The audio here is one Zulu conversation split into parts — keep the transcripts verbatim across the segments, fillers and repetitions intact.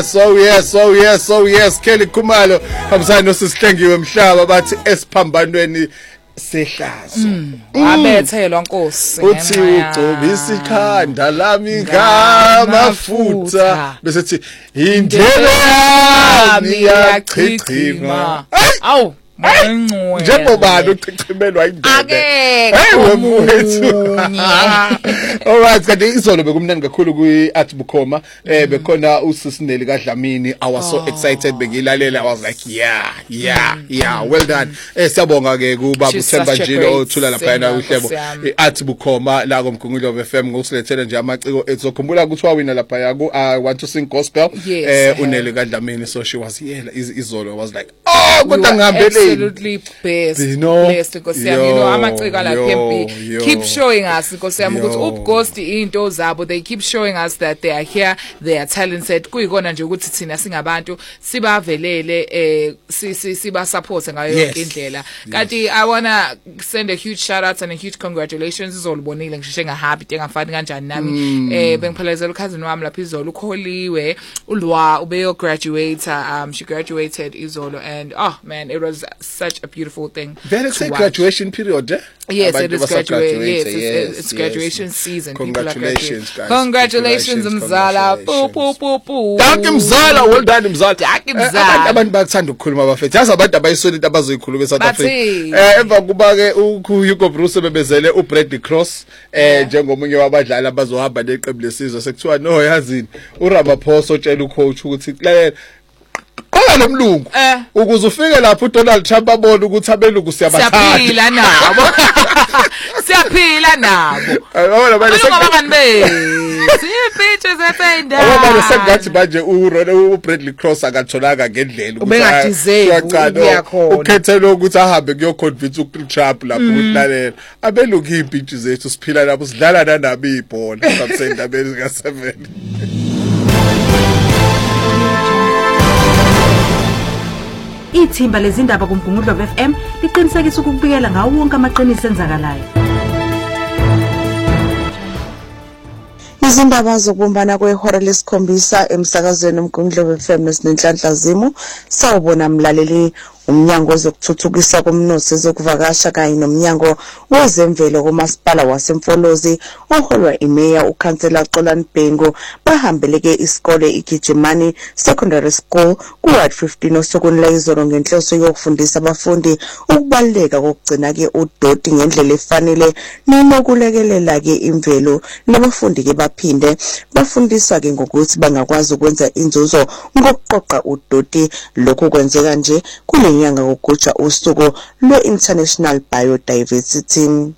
yes, oh yes, oh yes, oh yes. Kelly Khumalo hambisana nosihlengiwe Mhlaba bathi esiphambanweni sehlazo. Wabethelwa Nkosi. Uthi ugcobisa ikhanda lami ngamafutha bese thi indlebe yami yachichima. Awu njengobani uchichimelwa indebe. Hey wemfowethu. Alright, kanti izolo bekumnandi kakhulu kwi Art Bukhoma. Eh bekhona uSisineli kaDlamini. I was so excited bengilalela. I was like yeah, yeah, yeah. Well done. Eh siyabonga ke kuba uThemba Njilo othula lapha na uhlebo iArt Bukhoma la komgungulo F M ngokusilethela nje amaciko ezokhumbula ukuthi wawina lapha ya ku I want to sing gospel. Eh uNeli kaDlamini, so she was here izolo was like oh kodwa ngihambele absolutely best, you know, blessed Nkosi yami. You know amaciko la P M B keep showing us Nkosi yami ukuthi ubughosti into zabo, they keep showing us that they are here, they are talented. Kuyikona nje ukuthi thina singabantu sibavelele eh siba support ngayo yonke indlela. Kanti I wanna send a huge shout out and a huge congratulations izolubonile ngisho ngahappy engafani kanjani nami eh bengiphelezela cousin wami lapha izolo ukholiwe ulwa ubeyo graduator, um she graduated izolo and oh man, it was such a beautiful thing. Then it's a graduation period, eh? Yes, it is graduation. Yes, it's, yes, it's graduation yes. season. Congratulations, guys. Congratulations, Mzala. Poo poo poo poo. Thank you, Mzala. Well done, Mzala. Thank you, Mzala. Abantu bathanda ukukhuluma abafethu. Yazi abantu abayisonita abazoyikhuluma eSouth Africa. Eh emva kuba ke uHugo Bruce bebezele uBradley Cross eh njengomunye wabadlali abazohamba neqembu lesizwe sekuthiwa no yazini uRamaphosa otshela ucoach ukuthi lalela Qala nomlungu ukuze ufike lapho uDonald Trump abone ukuthi abelungu siyabathanda. Siyaphila nabo. Siyaphila nabo. Awona manje sekubangani be. Sipitches efenda. Awona sengathi manje uBradley Cross akatholanga ngendlela ukuthi ubengadizeki ukhethelo ukuthi ahambe kuyoconvince uTrump lapho ukulalela. Abelungu impitches zethu siphila lapho sidlala nanabo ibhola sabsendabeni ka seven. Ithimba lezindaba kumgungulo F M liqinisekisa ukubikela ngawo wonke amaqiniso enzakalayo. Izindaba zokubumbana kwehora lesikhombisa emsakazweni omgungulo F M nesinenhlanhla zimo sawubona mlaleli. Umnyango wezokuthuthukisa komnotho ezokuvakasha kanye nomnyango wezemvelo komasipala waseMfolozi oholwa imeya uKhansela Xolani Bhengu bahambeleke isikole iGijimani Secondary School kuward fifteen osokuni izolo ngenhloso yokufundisa abafundi ukubaleka kokugcina ke udoti ngendlela efanele nokulekelela ke imvelo nabafundi ke baphinde bafundiswa ke ngokuthi bangakwazi ukwenza inzuzo ngokuqoqa udoti. Lokho kwenzeka nje kule nyanga ukugujwa usuku lwe-International Biodiversity.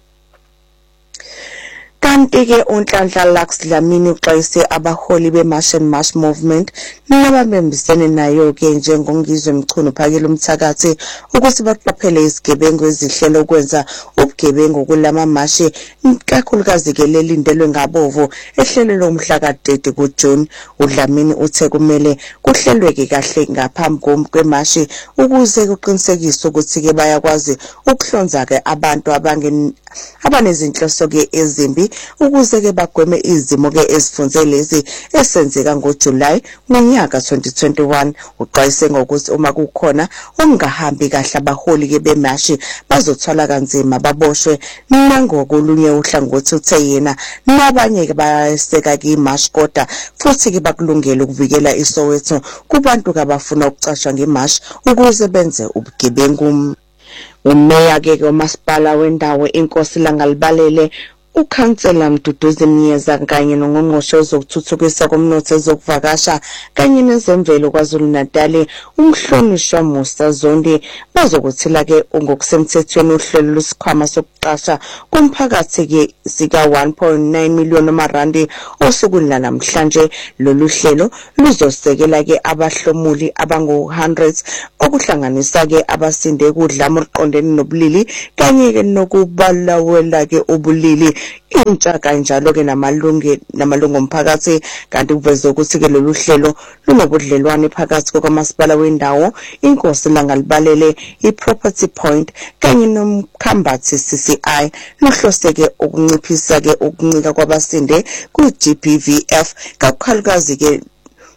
Kanti ke uNhlanhla Lux Dlamini uxwayise abaholi beMarch and March Movement nababembisene nayo ke njengongizwe emchunu phakela umthakathi ukuthi baqaphele izigebengu ezihlelo ukwenza ubugebengu kulama mashi kakhulukazi ke lelindelwe ngabovu ehlelelo umhla ka-thirty kuJune. uDlamini uthe kumele kuhlelwe ke kahle ngaphambi kwemashi ukuze kuqinisekiswe ukuthi ke bayakwazi ukuhlonza ke abantu abange abanezinhloso ke ezimbi ukuze ke bagweme izimo ke ezifunze lezi esenzeka ngoJuly ngonyaka twenty twenty-one. Uqwayise ngokuthi uma kukhona ongahambi kahle abaholi ke bemashi bazothwala kanzima baboshwe nangokulunye uhlangothi uthe yena nabanye ke bayaseka ke imash kodwa futhi ke bakulungela ukuvikela iSoweto kubantu abafuna ukucashwa ngemash ukuze benze ubugebengu. Umeya ke komasipala wendawo inkosi Langalibalele uKhansela Mduduzi Mnyeza kanye nongqongqoshe wezokuthuthukisa komnotho ezokuvakasha kanye nezemvelo KwaZulu Natal umhlonishwa Musa Zondi bazokuthila ke ngokusemthethweni uhlelo lwesikhwama sokuqasha kumphakathi ke sika one point nine million amarandi osukwini namhlanje. Lolu hlelo luzosekela ke abahlomuli abangu hundreds okuhlanganisa ke abasinde kudlamo oluqondene nobulili kanye ke nokubalawela ke ubulili intsha kanjalo ke namalungu namalungu omphakathi. Kanti kuveze ukuthi ke lolu hlelo lunobudlelwane phakathi kokamasipala wendawo inkosi Langalibalele iProperty Point kanye nomkhambathi C C I luhloseke ukunciphisa ke ukuncika kwabasinde ku G B V F kakhulukazi ke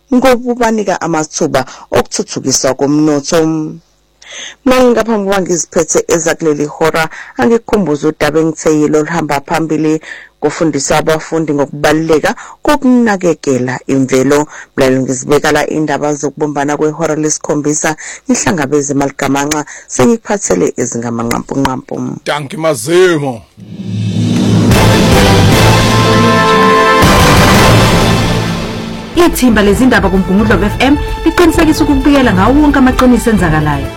ngokubanika amathuba okuthuthukiswa komnotho. Mangaphambi kokuba ngiziphethe ezakuleli hora angikukhumbuza udaba engitheyilo oluhamba phambili kufundisa abafundi ngokubaluleka kokunakekela imvelo. Mlaleli ngizibekala indaba zokubumbana kwehora lesikhombisa ihlangabeze maligamanxa sengikuphathele ezingamanqampu nqampu. Danki Mazimo. Ithimba lezindaba kuMgungundlo F M liqinisekisa ukubikela ngawo wonke amaqiniso enzakalayo.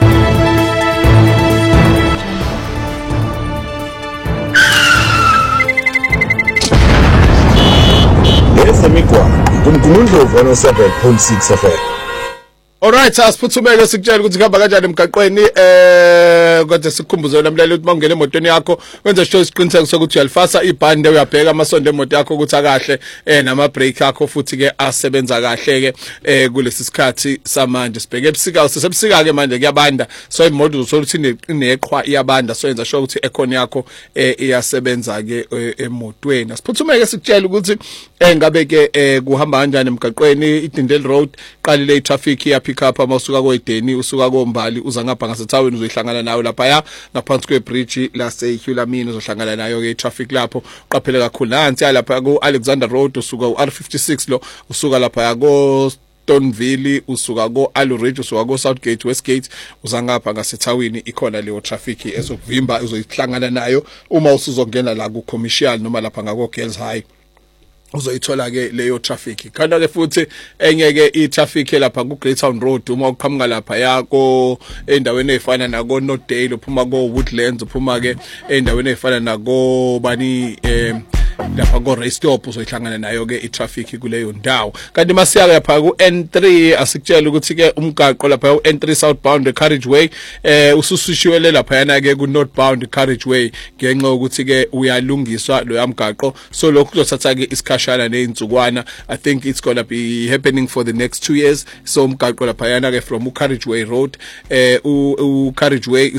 Ezemigwaqo kuMgungundlo one oh seven point six F M. Alright, asiphuthumeke sikutshela ukuthi kuhamba kanjani emgaqweni eh kodwa sikhumbuze namhlanje ukuthi mawungena emotweni yakho wenza sure isiqiniseko sokuthi uyalifasa ibhande uyabheka amasondo emoto yakho ukuthi akahle eh nama brake akho futhi ke asebenza kahle ke eh kulesi sikhathi samanje sibheke ebusika sesebusika ke manje kuyabanda so imoto uzothi uthi ineqhwa iyabanda so yenza sure ukuthi ekhona yakho eh iyasebenza ke emotweni. Asiphuthumeke sikutshela ukuthi eh ngabe ke kuhamba kanjani emgaqweni iDindeli Road qalile itraffic ya pick up amasuka koEdeni usuka koMbali uza ngapha ngasethaweni uzohlangana nayo lapha ya ngaphansi kwebridge lase Hulamini uzohlangana nayo ke traffic lapho qaphele kakhulu nansi lapha ku Alexander Road usuka u R fifty-six lo usuka lapha ya ko Stoneville usuka ko Alu Ridge usuka ko Southgate Westgate uza ngapha ngasethawini ikhona leyo traffic ezokuvimba uzoyihlangana nayo uma usuzongena la ku commercial noma lapha ngako Girls High uzoyithola ke leyo traffic. Kanti ke futhi enye ke itraffic lapha ku Greytown Road uma uqhamuka lapha yako endaweni ezifana nako Northdale uphuma ko Woodlands uphuma ke endaweni ezifana nako bani eh lapha ko Race Stop uzohlangana nayo ke itraffic kuleyo ndawo. Kanti masiya lapha ku N three asikutshela ukuthi ke umgaqo lapha ku N three southbound carriageway eh ususishiwele lapha yana ke ku northbound carriageway ngenxa ukuthi ke uyalungiswa lo yamgaqo so lokho kuzothatha ke isikhashana nezinsukwana. I think it's going to be happening for the next two years so umgaqo lapha yana ke from u Carriageway Road eh u Carriageway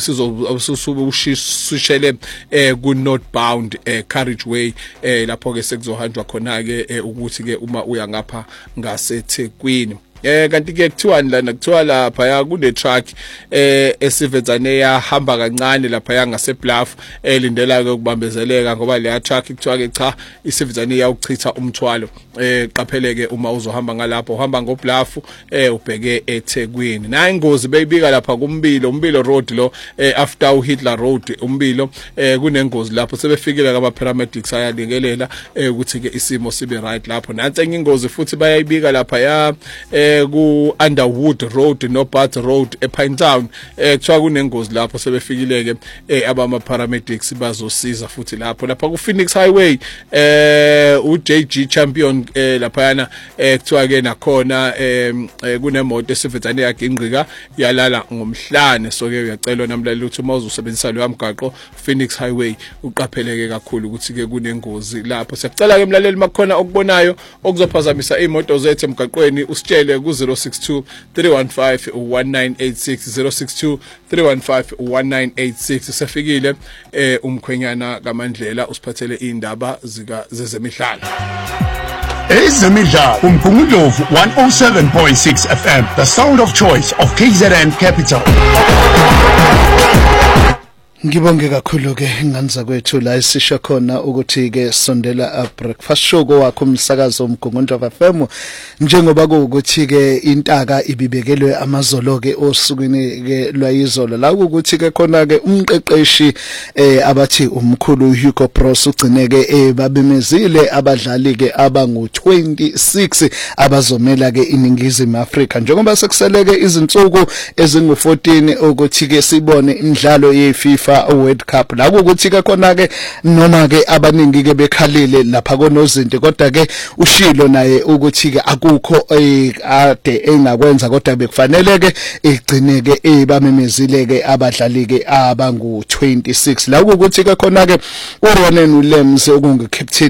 ususushele eh ku northbound eh carriageway eh lapho ke sekuzohanjwa khona ke ukuthi ke uma uya ngapha ngaseThekwini. Eh kanti ke kuthiwa lana kuthiwa lapha ya kune truck eh esivedzane yahamba kancane lapha ya ngaseBluff elindela ke ukubambezeleka ngoba le truck kuthiwa ke cha isivedzane yawuchitha umthwalo eh qapheleke uma uzohamba ngalapho uhamba ngoBluff eh ubheke eThekwini. Na ingozi beyibika lapha kuMbilo uMbilo Road lo eh after uHitler Road uMbilo eh kunengozi lapho sebefikile kaba paramedics ayalingelela eh ukuthi ke isimo sibe right lapho. Nansi enye ingozi futhi bayayibika lapha ya eh ku Underwood Road no Bath Road ePinetown eh kuthiwa kunengozi lapho sebefikileke eh abama paramedics bazosiza futhi lapho lapha ku Phoenix Highway eh u J G Champion eh lapha yana eh kuthiwa ke nakhona eh kunemoto esivedzane yagingqika yalala ngomhlane so ke uyacelwa namlaleli ukuthi uma uzosebenzisa lo yamgaqo Phoenix Highway uqapheleke kakhulu ukuthi ke kunengozi lapho. Siyacela ke mlaleli makhona okubonayo okuzophazamisa imoto zethu emgaqweni usitshele ku zero six two three one five one nine eight six zero six two three one five one nine eight six. Sefikile eh umkhwenyana kaMandlela usiphathele indaba zika zezemidlalo. Ezemidlalo uMgungundlo one oh seven point six F M, the sound of choice of K Z N Capital. Ngibonge kakhulu ke nganza kwethu la isisho khona ukuthi ke sondela a breakfast show kwakho umsakazo uMgungundlo F M njengoba ukuthi ke intaka ibibekelwe amazolo ke osukwini ke lwayizolo la ukuthi ke khona ke umqeqeshi eh abathi umkhulu Hugo Bros ugcineke ebabemezile abadlali ke abangu twenty-six abazomela ke iningizimu Afrika njengoba sekuseleke izinsuku ezingu fourteen ukuthi ke sibone imidlalo yeFIFA World Cup la ukuthi ke khona ke noma ke abaningi ke bekhalile lapha konozinto kodwa ke ushilo naye ukuthi ke akukho ade engakwenza kodwa bekufanele ke egcine ke ebamemezile ke abadlali ke abangu twenty-six la ukuthi ke khona ke uRonen Williams okungu captain